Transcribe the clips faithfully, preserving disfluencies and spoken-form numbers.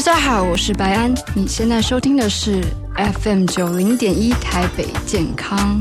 家好，我是白安，你现在收听的是 F M 九零点一台北健康。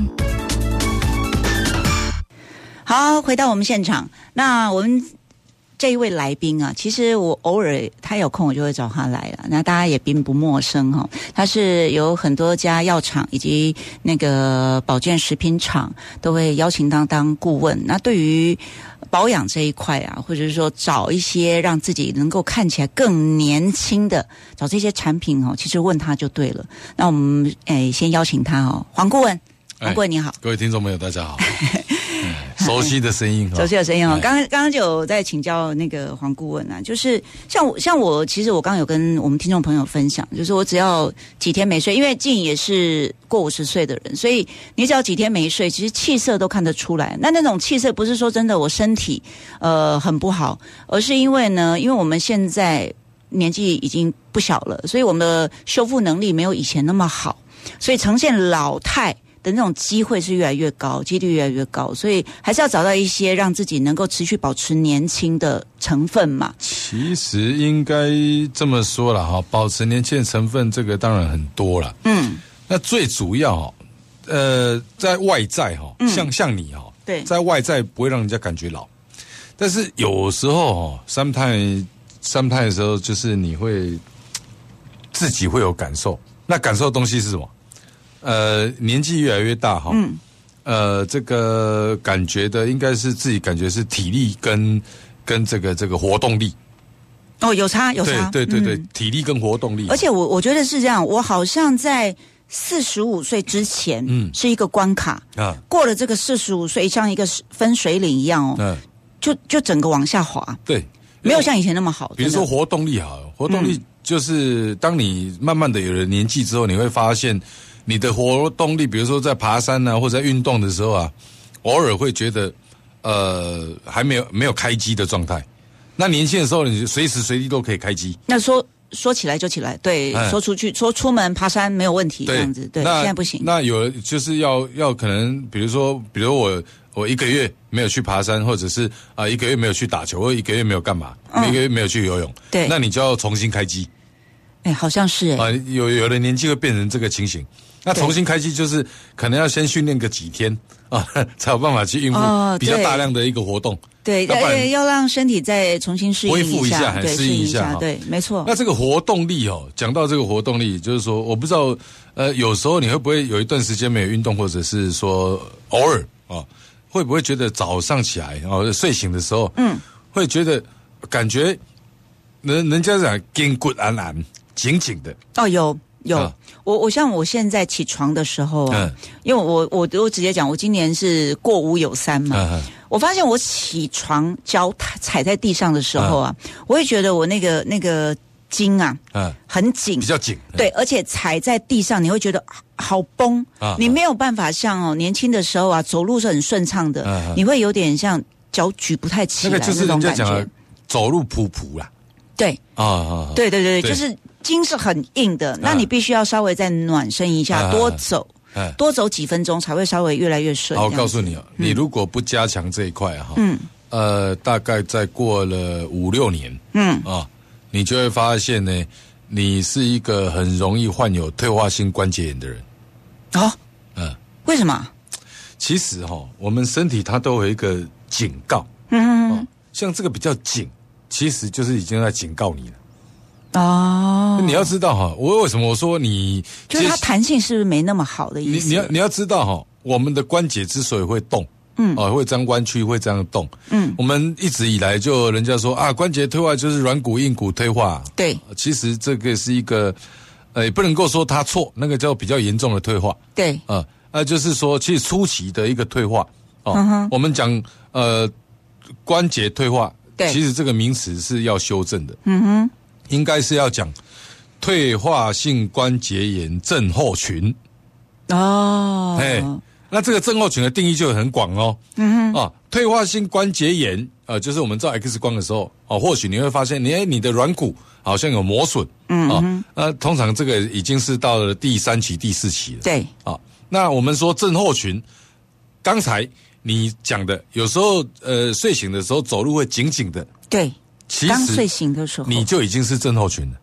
好，回到我们现场，那我们这一位来宾啊，其实我偶尔他有空我就会找他来了，那大家也并不陌生哈。他是有很多家药厂以及那个保健食品厂都会邀请他当顾问。那对于保养这一块啊，或者是说找一些让自己能够看起来更年轻的，找这些产品哦，其实问他就对了。那我们诶先邀请他哦，黄顾问，黄顾问你好， 各位听众朋友大家好。熟悉的声音， 熟悉的声音哦。刚刚刚刚就有在请教那个黄顾问啊，就是像我像我，其实我刚刚有跟我们听众朋友分享，就是我只要几天没睡，因为静也是过五十岁的人，所以你只要几天没睡，其实气色都看得出来。那那种气色不是说真的我身体呃很不好，而是因为呢，因为我们现在年纪已经不小了，所以我们的修复能力没有以前那么好，所以呈现老态的那种机会是越来越高，几率越来越高，所以还是要找到一些让自己能够持续保持年轻的成分嘛。 其实应该这么说啦哈，保持年轻的成分这个当然很多啦。嗯，那最主要哈，呃，在外在哈，像、嗯、像你哈， 对， 在外在不会让人家感觉老，但是有时候哈 ，sometimes sometimes 的时候就是你会自己会有感受，那感受的东西是什么？呃，年纪越来越大哈，嗯，呃，这个感觉的应该是自己感觉是体力跟跟这个这个活动力， 哦，有差有差， 对对对对，嗯、体力跟活动力。 而且我我觉得是这样，我好像在四十五岁之前，嗯，是一个关卡啊，过了这个四十五岁，像一个分水岭一样哦，嗯，就就整个往下滑， 对， 没有像以前那么好。 比如说活动力好了，活动力就是当你慢慢的有了年纪之后，你会发现。你的活动力，比如说在爬山啊，或者在运动的时候啊，偶尔会觉得，呃，还没有没有开机的状态。那年轻的时候，你随时随地都可以开机。 那说说起来就起来，对，哎、说出去说出门爬山没有问题，这样子，对，现在不行。 那有就是要要可能，比如说，比如我我一个月没有去爬山，或者是啊、呃、一个月没有去打球，或一个月没有干嘛，嗯、一个月没有去游泳， 对， 那你就要重新开机。 哎，好像是哎、 欸，啊，有有的年纪会变成这个情形。那重新开机就是可能要先训练个几天啊，才有办法去应付比较大量的一个活动。 对，要要让身体再重新适应恢复一下， 对， 适应一下。 对，没错。 那这个活动力哦，讲到这个活动力，就是说，我不知道，呃，有时候你会不会有一段时间没有运动，或者是说偶尔啊，会不会觉得早上起来哦，睡醒的时候，嗯，会觉得感觉人人家讲筋骨安安。紧紧的哦，有有，啊、我我像我现在起床的时候啊，嗯、因为我我我直接讲，我今年是过五有三嘛，啊、我发现我起床脚踩在地上的时候啊，啊我会觉得我那个那个筋啊，啊很紧， 比较紧， 对，而且踩在地上你会觉得好崩，啊、你没有办法像哦年轻的时候啊，走路是很顺畅的，啊、你会有点像脚举不太起来那种感觉， 那个就是人家讲的走路噗噗啦， 对啊啊，对对对对，就是。筋是很硬的，那你必须要稍微再暖身一下，啊、多走，啊、多走几分钟才会稍微越来越顺。 好，我告诉你哦，嗯、你如果不加强这一块哈，嗯，呃，大概再过了五六年，嗯啊，你就会发现呢，你是一个很容易患有退化性关节炎的人。 哦，嗯，为什么？ 其实哈、哦，我们身体它都有一个警告，嗯、哦，像这个比较紧，其实就是已经在警告你了。 哦， 你要知道哈，我为什么我说你就是它弹性是不是没那么好的意思？ 你你要你要知道哈，我们的关节之所以会动，嗯，哦，会这样弯曲，会这样动，嗯，我们一直以来就人家说啊，关节退化就是软骨硬骨退化， 对， 其实这个是一个，呃，也不能够说它错，那个叫比较严重的退化， 对， 啊，那就是说其实初期的一个退化，哦，嗯、我们讲呃关节退化，对，其实这个名词是要修正的，嗯哼。应该是要讲退化性关节炎症候群哦，哎，那这个症候群的定义就很广哦，嗯哼啊，退化性关节炎，呃，就是我们照 X 光的时候，哦、啊，或许你会发现，你哎，你的软骨好像有磨损，嗯啊，那通常这个已经是到了第三期、第四期了， 对， 啊，那我们说症候群，刚才你讲的，有时候呃睡醒的时候走路会紧紧的， 对。 其实刚睡醒的时候， 你就已经是症候群了。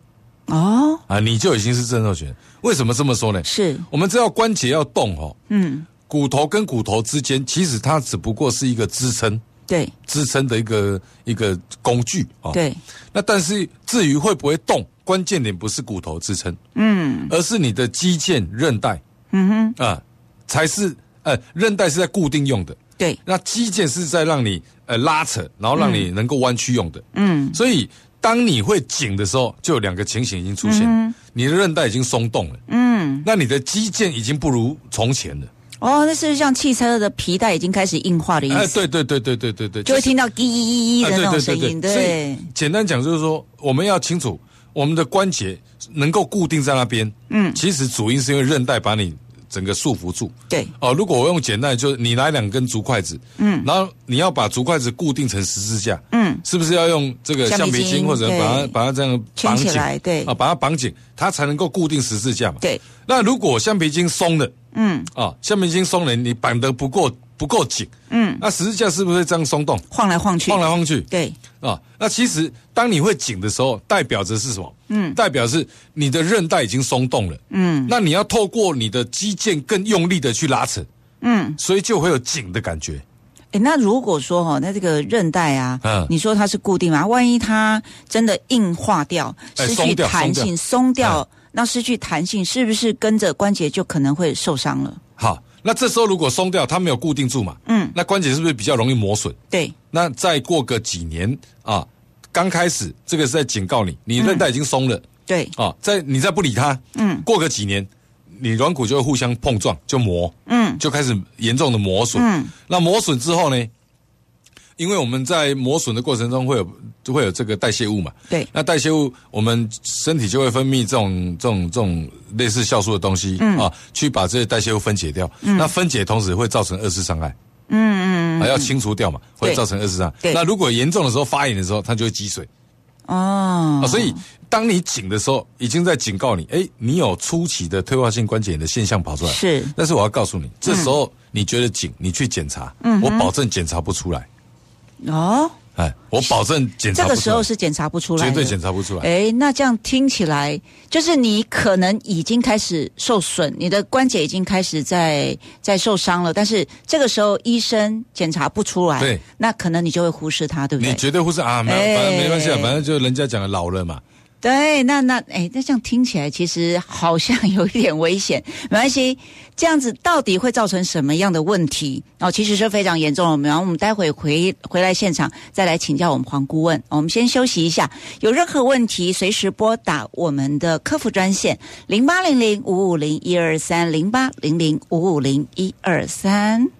哦， 啊，你就已经是症候群。为什么这么说呢？ 是我们知道关节要动哦， 嗯， 骨头跟骨头之间，其实它只不过是一个支撑， 对， 支撑的一个一个工具哦。 对， 那但是至于会不会动，关键点不是骨头支撑，嗯，而是你的肌腱、韧带，嗯哼，啊，才是呃，韧带是在固定用的， 对， 那肌腱是在让你呃拉扯，然后让你能够弯曲用的，嗯，所以当你会紧的时候，就有两个情形已经出现，嗯、你的韧带已经松动了，嗯，那你的肌腱已经不如从前了。 哦，那是像汽车的皮带已经开始硬化的意思。哎， 对对对对对对对， 就会听到滴滴滴的那种声音。对， 所以简单讲就是说，我们要清楚我们的关节能够固定在那边，嗯，其实主因是因为韧带把你整个束缚住。 对， 哦，如果我用简单的，就是你拿两根竹筷子，嗯，然后你要把竹筷子固定成十字架，嗯，是不是要用这个橡皮筋或者把它把它这样绑紧， 对， 啊，把它绑紧，它才能够固定十字架嘛。 对， 那如果橡皮筋松了，嗯，啊，橡皮筋松了，你绑得不够不够紧，嗯，那十字架是不是会这样松动， 晃来晃去， 晃来晃去？ 对， 啊，那其实当你会紧的时候，代表着是什么？嗯，代表是你的韧带已经松动了，嗯，那你要透过你的肌腱更用力的去拉扯，嗯，所以就会有紧的感觉。 哎，那如果说哈、哦，那这个韧带啊，嗯，你说它是固定嘛？万一它真的硬化掉，失去弹性，松掉。那失去弹性，是不是跟着关节就可能会受伤了？ 好，那这时候如果松掉，它没有固定住嘛，嗯，那关节是不是比较容易磨损？ 对。 那再过个几年啊，刚开始这个是在警告你，你韧带已经松了，嗯、 对， 啊，在你再不理它，嗯，过个几年，你软骨就会互相碰撞，就磨，嗯，就开始严重的磨损，嗯，那磨损之后呢？因为我们在磨损的过程中会有就会有这个代谢物嘛， 对， 那代谢物我们身体就会分泌这种这种这种类似酵素的东西、嗯、啊，去把这些代谢物分解掉。嗯、那分解同时会造成二次伤害，嗯嗯，啊要清除掉嘛，会造成二次伤害。那如果严重的时候发炎的时候，它就会积水。哦、啊，所以当你紧的时候，已经在警告你，哎，你有初期的退化性关节炎的现象跑出来。 是， 但是我要告诉你，这时候你觉得紧，你去检查，嗯、我保证检查不出来。哦，哎，我保证检查不出来。这个时候是检查不出来的， 绝对检查不出来。 哎，那这样听起来，就是你可能已经开始受损，你的关节已经开始在在受伤了，但是这个时候医生检查不出来， 对， 那可能你就会忽视它，对不对？ 你绝对忽视啊，没、哎、反正没关系啊，反正就人家讲的老了嘛。 对，那那哎，那这样听起来其实好像有一点危险。没关系，这样子到底会造成什么样的问题？哦，其实是非常严重的。然后我们待会回回来现场再来请教我们黄顾问。我们先休息一下，有任何问题随时拨打我们的客服专线零八零零五五零一二三零八零零五五零一二三。